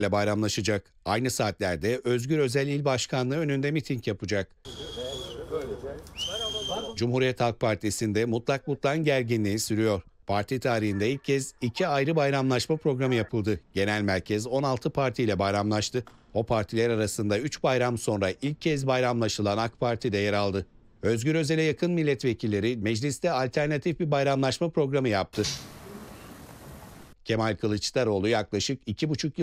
ile bayramlaşacak. Aynı saatlerde Özgür Özel İl Başkanlığı önünde miting yapacak. Cumhuriyet Halk Partisi'nde mutlak gerginliği sürüyor. Parti tarihinde ilk kez iki ayrı bayramlaşma programı yapıldı. Genel merkez 16 partiyle bayramlaştı. O partiler arasında 3 bayram sonra ilk kez bayramlaşılan AK Parti de yer aldı. Özgür Özel'e yakın milletvekilleri mecliste alternatif bir bayramlaşma programı yaptı. Kemal Kılıçdaroğlu yaklaşık 2,5 yıl